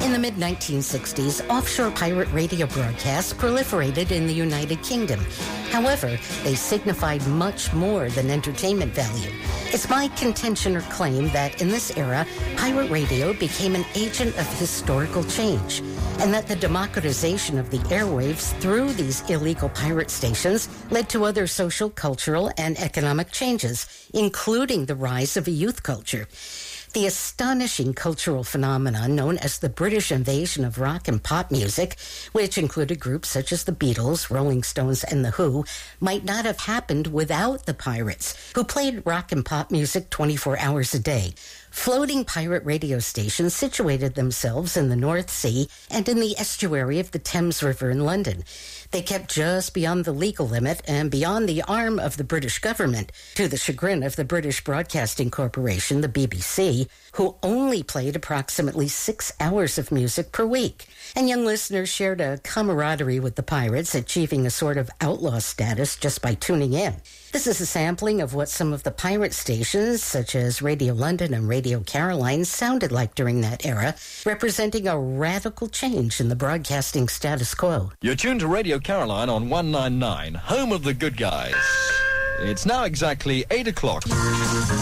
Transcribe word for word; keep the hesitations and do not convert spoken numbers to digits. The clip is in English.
In the mid nineteen sixties, offshore pirate radio broadcasts proliferated in the United Kingdom. However, they signified much more than entertainment value. It's my contention or claim that in this era, pirate radio became an agent of historical change, and that the democratization of the airwaves through these illegal pirate stations led to other social, cultural, and economic changes, including the rise of a youth culture. The astonishing cultural phenomenon known as the British invasion of rock and pop music, which included groups such as the Beatles, Rolling Stones, and The Who, might not have happened without the pirates, who played rock and pop music twenty-four hours a day. Floating pirate radio stations situated themselves in the North Sea and in the estuary of the Thames River in London. They kept just beyond the legal limit and beyond the arm of the British government, to the chagrin of the British Broadcasting Corporation, the B B C, who only played approximately six hours of music per week. And young listeners shared a camaraderie with the pirates, achieving a sort of outlaw status just by tuning in. This is a sampling of what some of the pirate stations, such as Radio London and Radio Caroline, sounded like during that era, representing a radical change in the broadcasting status quo. You're tuned to Radio Caroline on one ninety-nine, home of the good guys. It's now exactly eight o'clock.